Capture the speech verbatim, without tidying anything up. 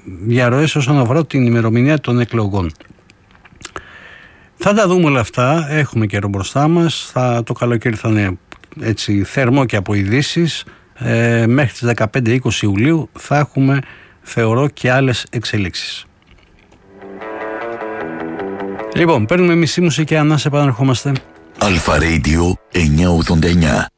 διαρροές όσον αφορά την ημερομηνία των εκλογών. Θα τα δούμε όλα αυτά, έχουμε καιρό μπροστά μας, θα, το καλοκαίρι θα είναι έτσι θερμό και από ειδήσεις, ε, μέχρι τις δεκαπέντε είκοσι Ιουλίου θα έχουμε, θεωρώ, και άλλες εξελίξεις. Λοιπόν, παίρνουμε μισή μουσική, ανάσα, επαναρχόμαστε. Αλφα Radio εννιακόσια ογδόντα εννιά.